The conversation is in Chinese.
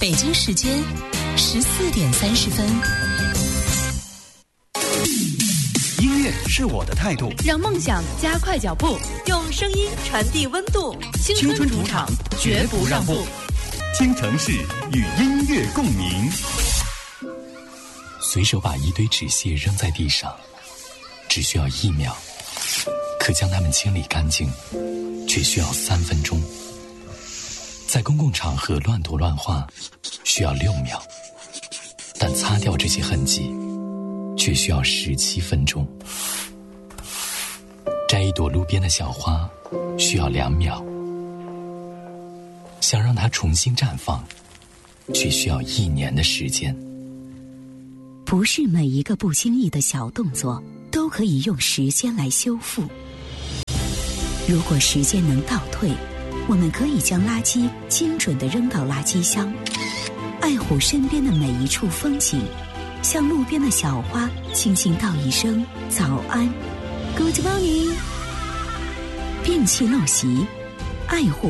北京时间14:30。 音乐是我的态度， 让梦想加快脚步， 用声音传递温度。 青春主场绝不让步。 京城市与音乐共鸣。 随手把一堆纸屑扔在地上，只需要1秒，可将它们清理干净，却需要3分钟。在公共场合乱涂乱画，需要6秒，但擦掉这些痕迹，却需要17分钟。摘一朵路边的小花，需要2秒，想让它重新绽放，却需要1年的时间。 不是每一个不经意的小动作都可以用时间来修复。如果时间能倒退，我们可以将垃圾精准地扔到垃圾箱，爱护身边的每一处风景，向路边的小花轻轻道一声早安 Good morning， 摒弃陋习，爱护